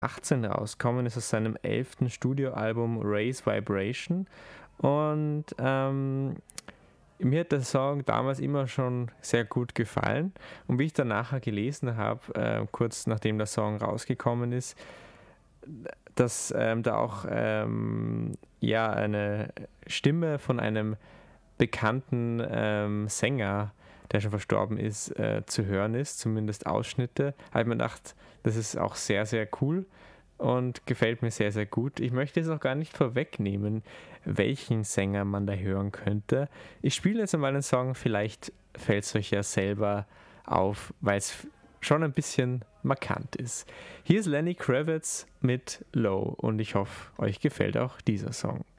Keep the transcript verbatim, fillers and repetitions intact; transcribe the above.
achtzehn rausgekommen, ist aus seinem elften Studioalbum Raise Vibration. Und ähm, mir hat der Song damals immer schon sehr gut gefallen. Und wie ich dann nachher gelesen habe, äh, kurz nachdem der Song rausgekommen ist, dass ähm, da auch ähm, ja, eine Stimme von einem bekannten ähm, Sänger, der schon verstorben ist, äh, zu hören ist, zumindest Ausschnitte, habe ich mir gedacht, das ist auch sehr, sehr cool und gefällt mir sehr, sehr gut. Ich möchte jetzt auch gar nicht vorwegnehmen, welchen Sänger man da hören könnte. Ich spiele jetzt einmal einen Song, vielleicht fällt es euch ja selber auf, weil es schon ein bisschen markant ist. Hier ist Lenny Kravitz mit Low und ich hoffe, euch gefällt auch dieser Song.